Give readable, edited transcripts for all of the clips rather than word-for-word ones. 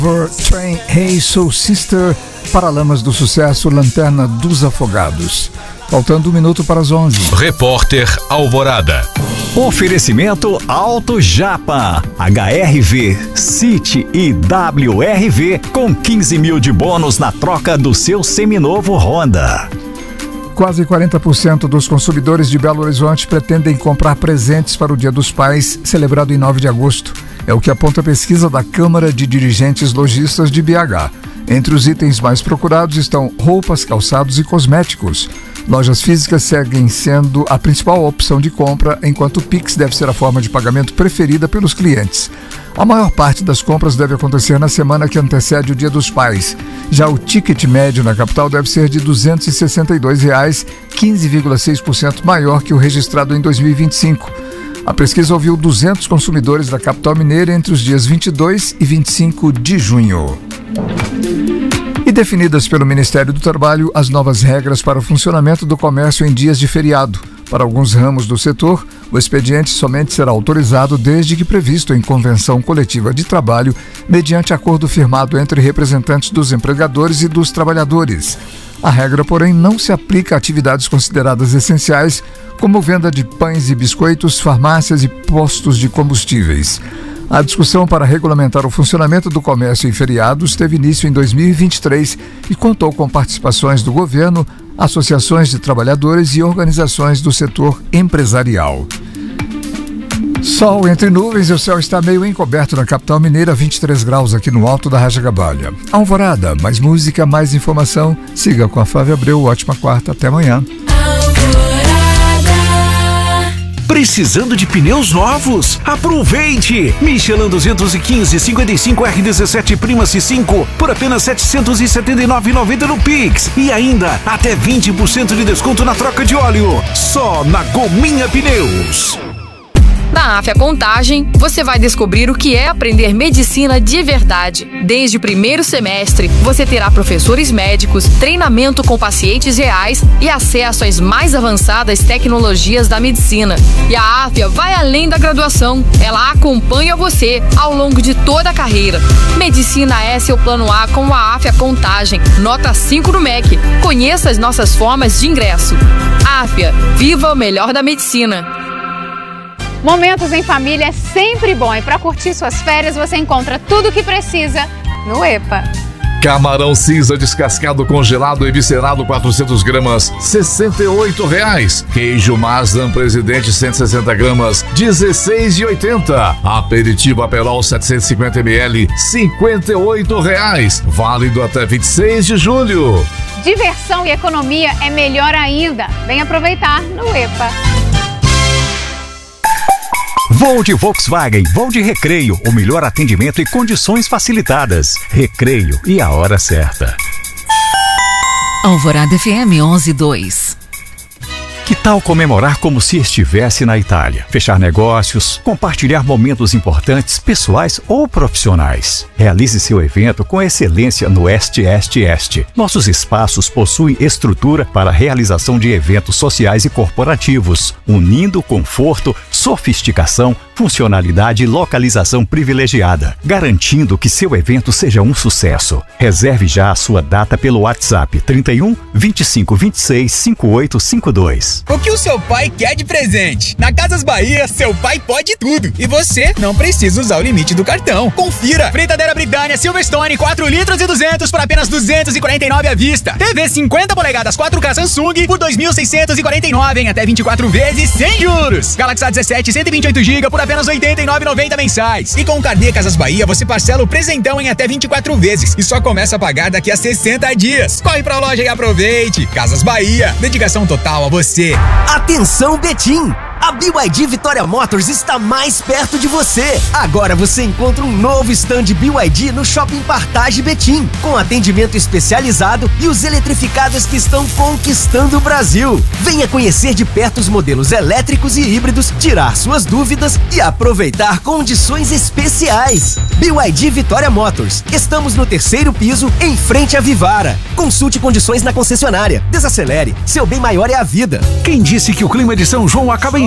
Train, Hey Soul Sister, Paralamas do Sucesso, Lanterna dos Afogados. Faltando 1 minuto para as 11. Repórter Alvorada. Oferecimento Auto Japa, HRV, City e WRV com 15 mil de bônus na troca do seu seminovo Honda. Quase 40% dos consumidores de Belo Horizonte pretendem comprar presentes para o Dia dos Pais, celebrado em 9 de agosto. É o que aponta a pesquisa da Câmara de Dirigentes Lojistas de BH. Entre os itens mais procurados estão roupas, calçados e cosméticos. Lojas físicas seguem sendo a principal opção de compra, enquanto o Pix deve ser a forma de pagamento preferida pelos clientes. A maior parte das compras deve acontecer na semana que antecede o Dia dos Pais. Já o ticket médio na capital deve ser de R$ 262, 15,6% maior que o registrado em 2025. A pesquisa ouviu 200 consumidores da capital mineira entre os dias 22 e 25 de junho. E definidas pelo Ministério do Trabalho as novas regras para o funcionamento do comércio em dias de feriado. Para alguns ramos do setor, o expediente somente será autorizado desde que previsto em convenção coletiva de trabalho, mediante acordo firmado entre representantes dos empregadores e dos trabalhadores. A regra, porém, não se aplica a atividades consideradas essenciais, como venda de pães e biscoitos, farmácias e postos de combustíveis. A discussão para regulamentar o funcionamento do comércio em feriados teve início em 2023 e contou com participações do governo, associações de trabalhadores e organizações do setor empresarial. Sol entre nuvens e o céu está meio encoberto na capital mineira, 23 graus aqui no alto da Rajagabalha. Alvorada, mais música, mais informação. Siga com a Flávia Abreu. Ótima quarta, até amanhã. Precisando de pneus novos? Aproveite! Michelin 215 55 R17 Prima C5 por apenas R$ 779,90 no Pix. E ainda até 20% de desconto na troca de óleo. Só na Gominha Pneus. Na Afya Contagem, você vai descobrir o que é aprender medicina de verdade. Desde o primeiro semestre, você terá professores médicos, treinamento com pacientes reais e acesso às mais avançadas tecnologias da medicina. E a Afya vai além da graduação. Ela acompanha você ao longo de toda a carreira. Medicina é seu plano A com a Afya Contagem. Nota 5 no MEC. Conheça as nossas formas de ingresso. Afya, viva o melhor da medicina. Momentos em família é sempre bom e para curtir suas férias você encontra tudo o que precisa no EPA. Camarão cinza descascado, congelado e viscerado 400 gramas, R$ 68,00. Queijo Masdam Presidente 160 gramas, R$ 16,80. Aperitivo Aperol 750 ml, R$ 58,00. Válido até 26 de julho. Diversão e economia é melhor ainda. Vem aproveitar no EPA. Voo de Volkswagen, voo de Recreio, o melhor atendimento e condições facilitadas. Recreio e a hora certa. Alvorada FM 11:02. Que tal comemorar como se estivesse na Itália? Fechar negócios, compartilhar momentos importantes, pessoais ou profissionais. Realize seu evento com excelência no Este. Nossos espaços possuem estrutura para a realização de eventos sociais e corporativos, unindo conforto, sofisticação, funcionalidade e localização privilegiada, garantindo que seu evento seja um sucesso. Reserve já a sua data pelo WhatsApp 31 25 26 5852. O que o seu pai quer de presente? Na Casas Bahia, seu pai pode tudo. E você não precisa usar o limite do cartão. Confira! Fritadeira Britânia Silverstone 4 litros e 200 por apenas 249 à vista. TV 50 polegadas 4K Samsung por 2.649 em até 24 vezes sem juros. Galaxy A17 128 GB por apenas R$ 89,90 mensais. E com o Carnê Casas Bahia, você parcela o presentão em até 24 vezes e só começa a pagar daqui a 60 dias. Corre pra loja e aproveite. Casas Bahia, dedicação total a você. Atenção, Betim! A BYD Vitória Motors está mais perto de você. Agora você encontra um novo stand BYD no Shopping Partage Betim, com atendimento especializado e os eletrificados que estão conquistando o Brasil. Venha conhecer de perto os modelos elétricos e híbridos, tirar suas dúvidas e aproveitar condições especiais. BYD Vitória Motors. Estamos no 3º piso, em frente à Vivara. Consulte condições na concessionária. Desacelere. Seu bem maior é a vida. Quem disse que o clima de São João acaba em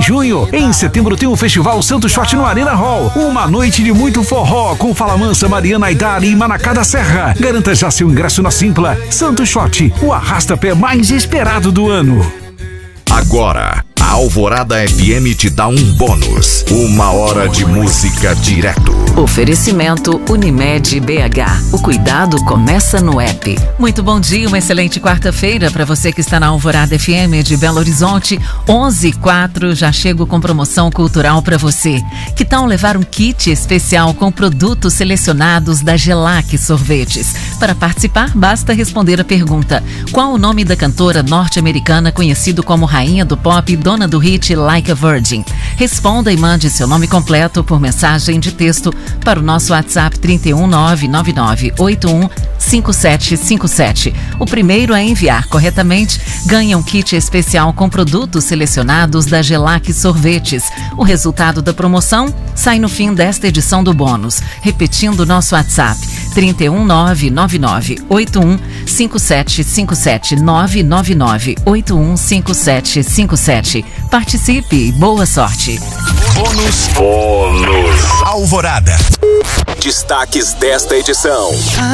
junho. Em setembro tem o Festival Santo Shot no Arena Hall. Uma noite de muito forró com Fala Mansa, Mariana Aidari e Manacá da Serra. Garanta já seu ingresso na Simpla. Santo Shot, o arrasta-pé mais esperado do ano. Agora, a Alvorada FM te dá um bônus. 1 hora de música direto. Oferecimento Unimed BH. O cuidado começa no app. Muito bom dia, uma excelente quarta-feira para você que está na Alvorada FM de Belo Horizonte. 11h04, já chego com promoção cultural para você. Que tal levar um kit especial com produtos selecionados da Gelac Sorvetes? Para participar, basta responder a pergunta: qual o nome da cantora norte-americana conhecida como Rainha do Pop e dona do hit Like a Virgin? Responda e mande seu nome completo por mensagem de texto para o nosso WhatsApp 31999815757. O primeiro a enviar corretamente ganha um kit especial com produtos selecionados da Gelac Sorvetes. O resultado da promoção sai no fim desta edição do bônus. Repetindo o nosso WhatsApp 31999815757 999815757. Participe e boa sorte. Bônus Alvorada. Destaques desta edição.